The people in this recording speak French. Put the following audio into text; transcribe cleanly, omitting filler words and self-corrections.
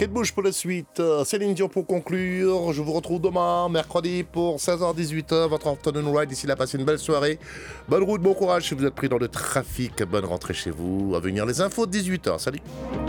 Kate Bush pour la suite, Céline Dion pour conclure. Je vous retrouve demain, mercredi pour 16h-18h, votre afternoon ride. D'ici là, passez une belle soirée. Bonne route, bon courage si vous êtes pris dans le trafic. Bonne rentrée chez vous. À venir les infos de 18h. Salut.